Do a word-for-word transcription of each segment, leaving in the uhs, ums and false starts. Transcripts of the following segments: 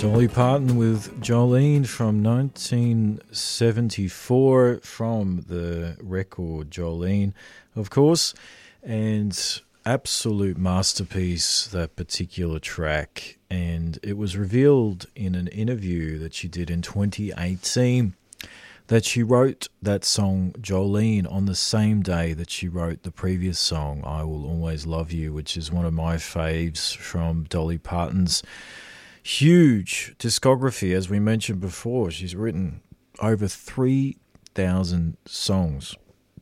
Dolly Parton with Jolene from nineteen seventy-four from the record Jolene, of course, and absolute masterpiece, that particular track. And it was revealed in an interview that she did in twenty eighteen that she wrote that song Jolene on the same day that she wrote the previous song I Will Always Love You, which is one of my faves from Dolly Parton's huge discography. As we mentioned before, she's written over three thousand songs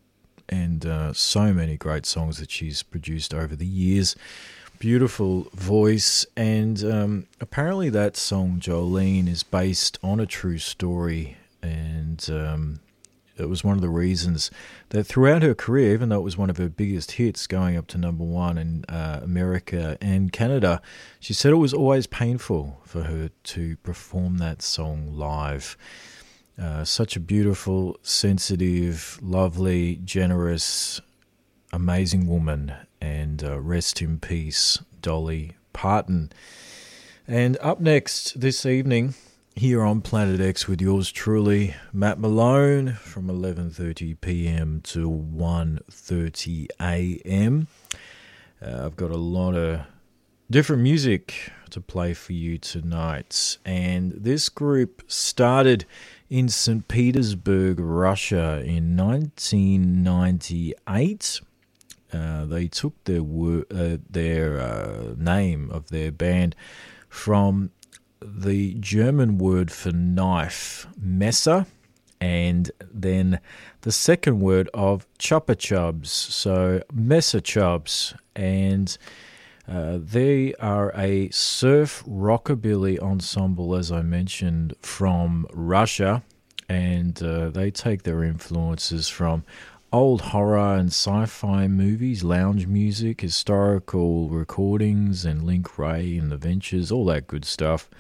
and uh, so many great songs that she's produced over the years. Beautiful voice, and um, apparently that song Jolene is based on a true story, and um, it was one of the reasons that throughout her career, even though it was one of her biggest hits going up to number one in uh, America and Canada, she said it was always painful for her to perform that song live. Uh, such a beautiful, sensitive, lovely, generous, amazing woman, and uh, rest in peace, Dolly Parton. And up next this evening, here on Planet X with yours truly, Matt Malone, from eleven thirty p.m. to one thirty a.m. Uh, I've got a lot of different music to play for you tonight. And this group started in Saint Petersburg, Russia in nineteen ninety-eight. Uh, they took their wor- uh, their uh, name of their band from the German word for knife, Messer, and then the second word of Chupa Chubs, so Messer Chubs. And uh, they are a surf rockabilly ensemble, as I mentioned, from Russia, and uh, they take their influences from old horror and sci-fi movies, lounge music, historical recordings, and Link Ray and the Ventures, all that good stuff.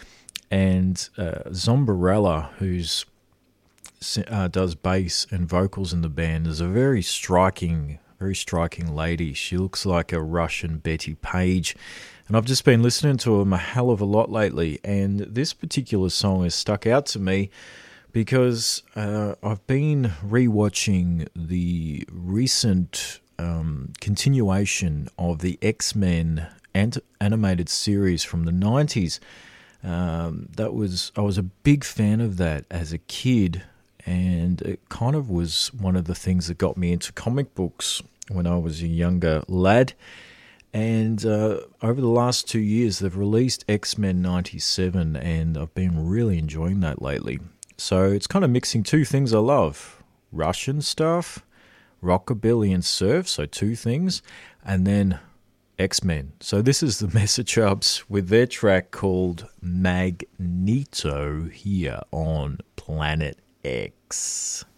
And uh, Zombarella, who's uh, does bass and vocals in the band, is a very striking, very striking lady. She looks like a Russian Betty Page. And I've just been listening to them a hell of a lot lately, and this particular song has stuck out to me because uh, I've been rewatching the recent um, continuation of the X-Men ant- animated series from the nineties. Um, that was I was a big fan of that as a kid, and it kind of was one of the things that got me into comic books when I was a younger lad. And uh, over the last two years, they've released X-Men ninety-seven, and I've been really enjoying that lately. So it's kind of mixing two things I love: Russian stuff, rockabilly and surf, so two things, and then X-Men. So this is the Messer Chubs with their track called Magneto here on Planet X.